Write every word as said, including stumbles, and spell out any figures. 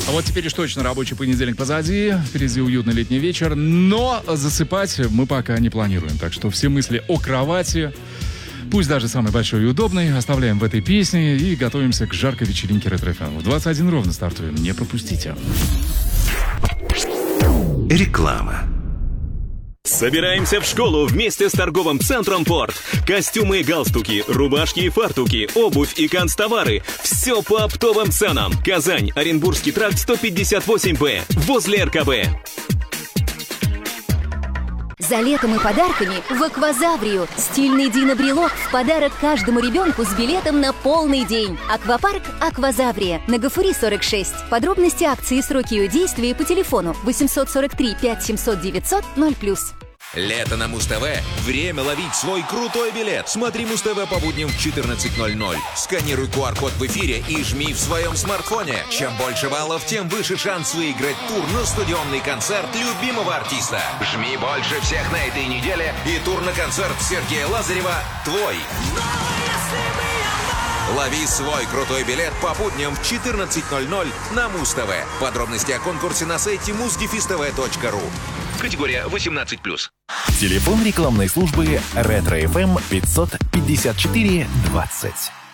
А вот теперь уж точно рабочий понедельник позади, впереди уютный летний вечер, но засыпать мы пока не планируем. Так что все мысли о кровати, пусть даже самый большой и удобный, оставляем в этой песне и готовимся к жаркой вечеринке Ретро-эф эм. В двадцать один ровно стартуем, не пропустите. Реклама. Собираемся в школу вместе с торговым центром «Порт». Костюмы и галстуки, рубашки и фартуки, обувь и канцтовары. Все по оптовым ценам. Казань, Оренбургский тракт сто пятьдесят восемь бэ, возле эр ка бэ. За летом и подарками в Аквазаврию. Стильный динобрелок в подарок каждому ребенку с билетом на полный день. Аквапарк Аквазаврия. На Гафури сорок шесть. Подробности акции и сроки ее действия по телефону восемьсот сорок три пять семьсот девятьсот ноль плюс. Лето на Муз-ТВ. Время ловить свой крутой билет. Смотри Муз-ТВ по будням в четырнадцать ноль ноль. Сканируй ку ар-код в эфире и жми в своем смартфоне. Чем больше баллов, тем выше шанс выиграть тур на стадионный концерт любимого артиста. Жми больше всех на этой неделе, и тур на концерт Сергея Лазарева твой. Лови свой крутой билет по будням в четырнадцать ноль ноль на Муз-ТВ. Подробности о конкурсе на сайте муз дефис тэ вэ точка ру. Категория восемнадцать плюс. Телефон рекламной службы Ретро-эф эм пятьсот пятьдесят четыре двадцать.